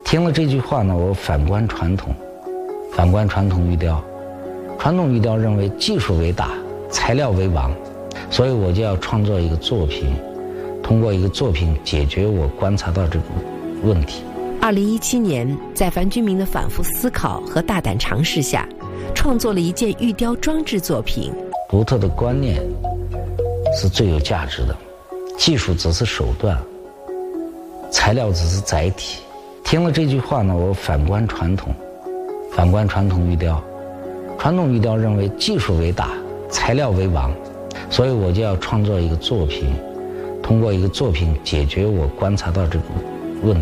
听了这句话呢，我反观传统，反观传统语调。传统语调认为技术为大，材料为王，所以我就要创作一个作品，通过一个作品解决我观察到这个问题。 2017年，在樊君明的反复思考和大胆尝试下，创作了一件玉雕装置作品。 独特的观念是最有价值的，技术只是手段，材料只是载体。听了这句话呢，我反观传统，反观传统语调。传统语调认为技术为大，材料为王，所以我就要创作一个作品，通过一个作品解决我观察到这个